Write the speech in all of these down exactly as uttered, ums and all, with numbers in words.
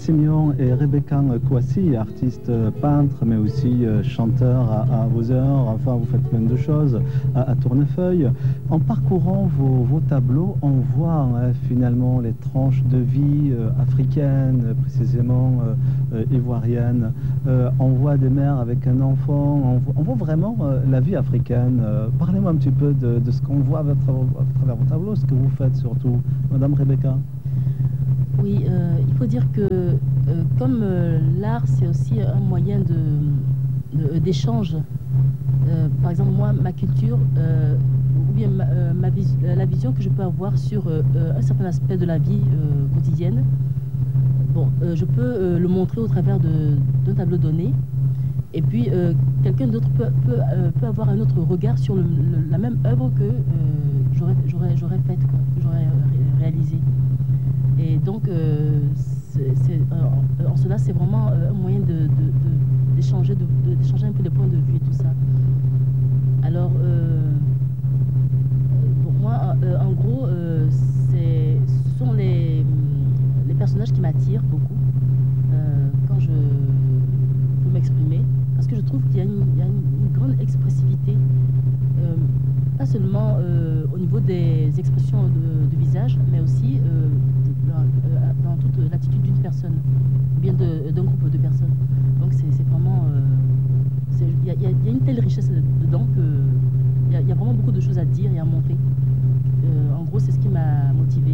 Simeon et Rebecca Kouassi, artiste peintre, mais aussi chanteur à, à vos heures. Enfin, vous faites plein de choses à, à Tournefeuille. En parcourant vos, vos tableaux, on voit hein, finalement les tranches de vie euh, africaines, précisément euh, euh, ivoiriennes. Euh, on voit des mères avec un enfant. On voit, on voit vraiment euh, la vie africaine. Euh, Parlez-moi un petit peu de, de ce qu'on voit à, travers, à travers vos tableaux, ce que vous faites surtout, Madame Rebecca. Oui, euh, il faut dire que euh, comme euh, l'art, c'est aussi un moyen de, de, d'échange. Euh, par exemple, moi, ma culture, euh, ou bien ma, euh, ma vis la vision que je peux avoir sur euh, un certain aspect de la vie euh, quotidienne, bon, euh, je peux euh, le montrer au travers d'un tableau donné. Et puis, euh, quelqu'un d'autre peut, peut, euh, peut avoir un autre regard sur le, le, la même œuvre que euh, j'aurais faite, que j'aurais ré réalisée. Et donc, euh, c'est, c'est, euh, en cela, c'est vraiment euh, un moyen d'échanger de, de, de, d'échanger un peu les points de vue et tout ça. Alors, euh, pour moi, euh, en gros, euh, ce sont les, les personnages qui m'attirent beaucoup euh, quand je peux m'exprimer. Parce que je trouve qu'il y a une, il y a une, une grande expressivité, euh, pas seulement euh, au niveau des expressions de, de visage, mais aussi euh, dans toute l'attitude d'une personne, ou bien d'un groupe de personnes. Donc c'est vraiment... Il euh, y, y, y a une telle richesse dedans qu'il y, y a vraiment beaucoup de choses à dire et à montrer. Euh, en gros, c'est ce qui m'a motivé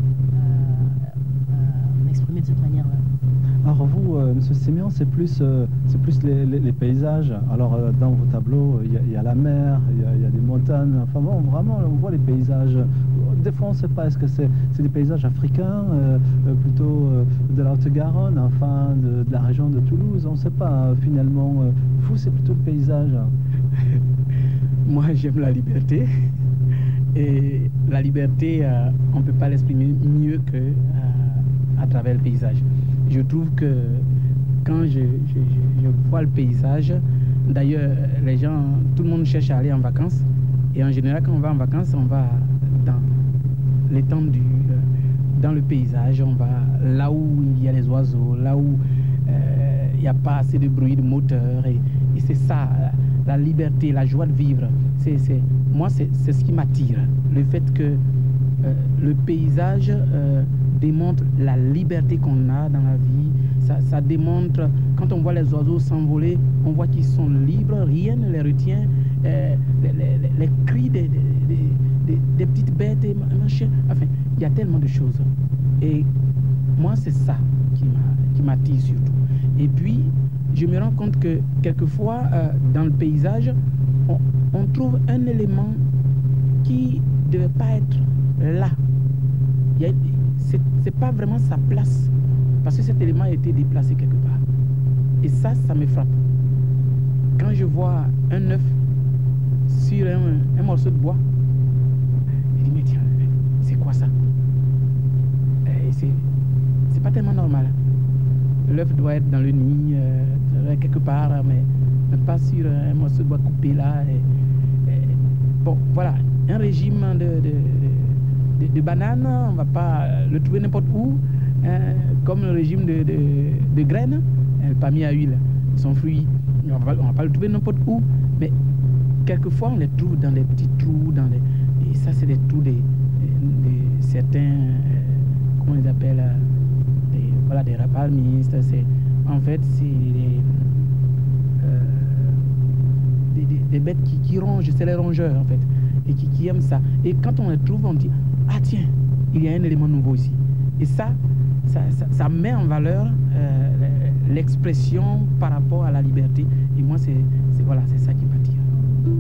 à, à m'exprimer de cette manière-là. Alors vous, euh, Monsieur Simeon, c'est plus, euh, c'est plus les, les, les paysages. Alors euh, dans vos tableaux, il y, y a la mer, il y, y a des montagnes. Enfin bon, vraiment, on voit les paysages. Des fois, on ne sait pas. Est-ce que c'est des paysages africains, euh, plutôt euh, de la Haute-Garonne, enfin de, de la région de Toulouse. On ne sait pas euh, finalement. Euh, vous, c'est plutôt le paysage. Moi, j'aime la liberté. Et la liberté, euh, on ne peut pas l'exprimer mieux que euh, à travers le paysage. Je trouve que quand je, je, je vois le paysage, d'ailleurs, les gens, tout le monde cherche à aller en vacances. Et en général, quand on va en vacances, on va dans l'étendue, dans le paysage, on va là où il y a les oiseaux, là où euh, il n'y a pas assez de bruit de moteur. Et, et c'est ça, la liberté, la joie de vivre. C'est, c'est, moi, c'est ce qui m'attire. Le fait que euh, le paysage euh, démontre la liberté qu'on a dans la vie. Ça, ça démontre, quand on voit les oiseaux s'envoler, on voit qu'ils sont libres, rien ne les retient. Euh, les, les, les cris des, des, des, des petites bêtes et machin. Enfin, il y a tellement de choses. Et moi, c'est ça qui m'attire surtout. Et puis, je me rends compte que quelquefois, euh, dans le paysage, on, on trouve un élément qui ne devait pas être là. C'est pas vraiment sa place. Parce que cet élément a été déplacé quelque part. Et ça, ça me frappe. Quand je vois un œuf sur un, un morceau de bois, je dis, mais tiens, c'est quoi ça? C'est pas tellement normal. L'œuf doit être dans le nid, euh, quelque part, mais, mais pas sur un morceau de bois coupé là. Et, et, bon, voilà, un régime de, de, de, de, de bananes, on ne va pas le trouver n'importe où. Hein, comme le régime de, de, de graines, hein, pas mis à huile, son fruit, on ne va, va pas le trouver n'importe où, mais quelquefois on les trouve dans des petits trous, dans les, et ça c'est des trous des, des, des certains, euh, comment ils appellent, des, voilà, des rapalmistes. En fait c'est des, euh, des, des, des bêtes qui, qui rongent, c'est les rongeurs en fait, et qui, qui aiment ça. Et quand on les trouve, on dit, ah tiens, il y a un élément nouveau ici. Et ça, ça, ça, ça met en valeur euh, l'expression par rapport à la liberté. Et moi, c'est voilà, c'est ça qui me